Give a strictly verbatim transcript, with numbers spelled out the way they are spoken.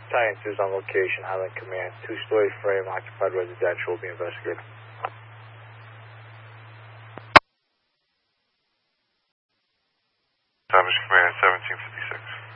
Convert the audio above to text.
Science is on location, Highland Command. Two-story frame, occupied residential will be investigated. Establish Command seventeen fifty-six.